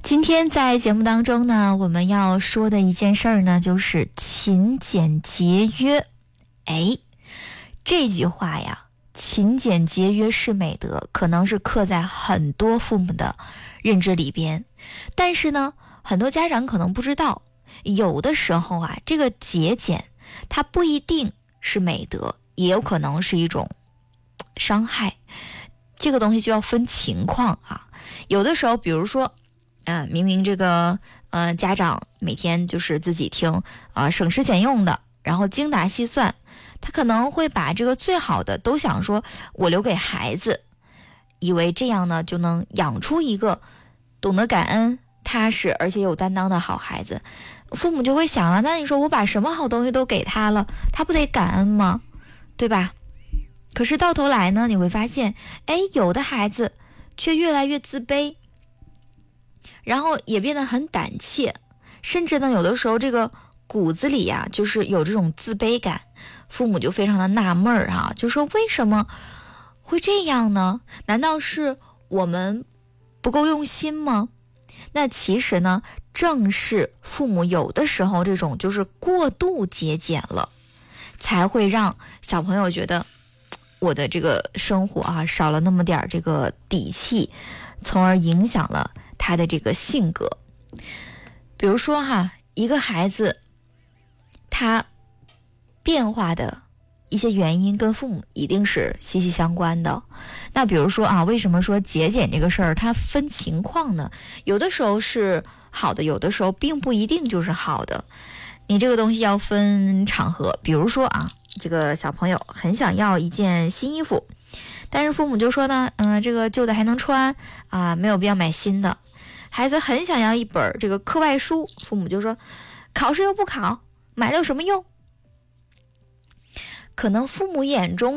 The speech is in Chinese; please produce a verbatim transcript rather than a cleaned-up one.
今天在节目当中呢，我们要说的一件事儿呢，就是勤俭节约。哎，这句话呀，勤俭节约是美德，可能是刻在很多父母的认知里边。但是呢，很多家长可能不知道，有的时候啊，这个节俭它不一定是美德，也有可能是一种伤害。这个东西就要分情况啊。有的时候，比如说，嗯、呃，明明这个呃家长每天就是自己听啊、呃，省吃俭用的，然后精打细算，他可能会把这个最好的都想说我留给孩子，以为这样呢就能养出一个懂得感恩、踏实而且有担当的好孩子。父母就会想了，那你说我把什么好东西都给他了，他不得感恩吗？对吧？可是到头来呢，你会发现，哎，有的孩子却越来越自卑，然后也变得很胆怯，甚至呢，有的时候这个骨子里呀、啊，就是有这种自卑感。父母就非常的纳闷儿啊，就说为什么会这样呢？难道是我们不够用心吗？那其实呢，正是父母有的时候这种就是过度节俭了，才会让小朋友觉得我的这个生活啊少了那么点这个底气，从而影响了他的这个性格。比如说哈，一个孩子他变化的一些原因跟父母一定是息息相关的。那比如说啊，为什么说节俭这个事儿它分情况呢？有的时候是好的，有的时候并不一定就是好的。你这个东西要分场合。比如说啊，这个小朋友很想要一件新衣服，但是父母就说呢，嗯、呃，这个旧的还能穿啊，没有必要买新的。孩子很想要一本这个课外书，父母就说考试又不考，买了有什么用？可能父母眼中